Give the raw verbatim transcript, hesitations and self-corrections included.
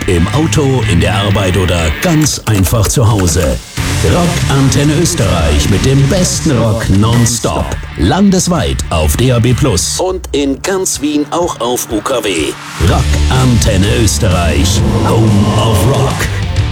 Ob im Auto, in der Arbeit oder ganz einfach zu Hause. Rock Antenne Österreich mit dem besten Rock nonstop. Landesweit auf D A B plus und in ganz Wien auch auf U K W. Rock Antenne Österreich. Home of Rock.